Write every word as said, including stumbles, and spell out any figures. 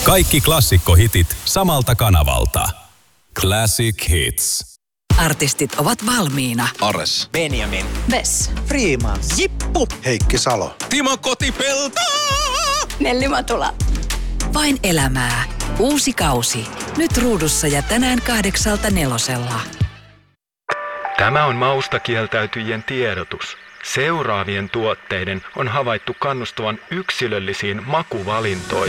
Kaikki klassikkohitit samalta kanavalta. Classic Hits. Artistit ovat valmiina. Ares. Benjamin. Vess. Freeman. Jippu. Heikki Salo. Timo Kotipelto. Nelli Matula. Vain elämää. Uusi kausi. Nyt ruudussa ja tänään kahdeksalta nelosella. Tämä on mausta kieltäytyjien tiedotus. Seuraavien tuotteiden on havaittu kannustavan yksilöllisiin makuvalintoihin.